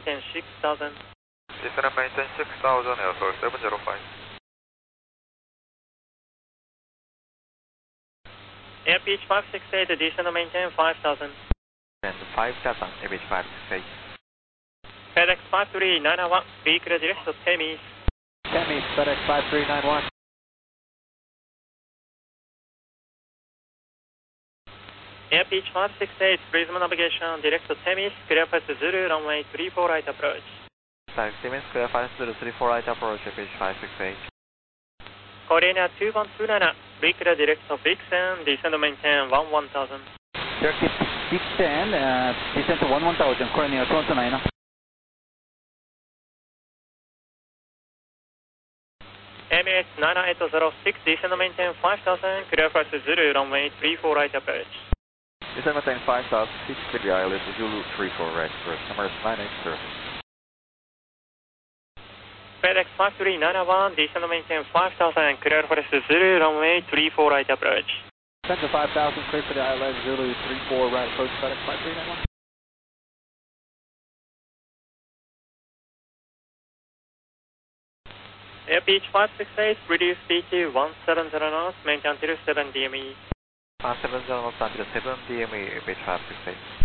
maintain 6000. Descend and maintain 6000, Airflow 705. Airpeach 568, descend and maintain 5000. And 57, Airpeach 568. FedEx 53991, be clear direct to Temis. Temis, FedEx 5391. Airpeach 568, Prism navigation, direct to Temis, clear path Zulu, runway 34 right approach. Temis, clear path Zulu 34 right approach, Airpeach 568. Korean 2129, be clear direct to Vixen, descend and maintain 11000. Turkey 610, descend to 11000, Korean 2129. Emirates 9806, descend and maintain 5000, clear path Zulu, runway 34 right approach. Descend and maintain 5000, 6 degree ILS Zulu 34 right approach, Emirates 980. FedEx 53991, descend and maintain 5000, clear for Zulu, runway 34 right approach. Descend to 5000, clear for the ILS Zulu 34 right approach, FedEx 5391. Airpeach 568, reduce PT 170 knots, maintain until 7 DME. 170 knots until 7 DME, Airpeach 568.